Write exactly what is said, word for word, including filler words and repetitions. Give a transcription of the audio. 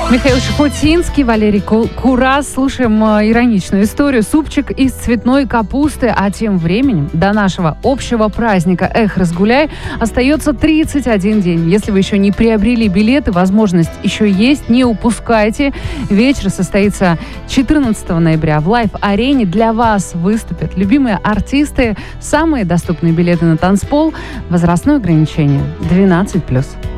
Михаил Шахутинский, Валерий Курас. Слушаем ироничную историю. Супчик из цветной капусты. А тем временем до нашего общего праздника «Эх, разгуляй» остается тридцать один день. Если вы еще не приобрели билеты, возможность еще есть. Не упускайте. Вечер состоится четырнадцатого ноября. В лайв-арене для вас выступят любимые артисты. Самые доступные билеты на танцпол. Возрастное ограничение двенадцать плюс.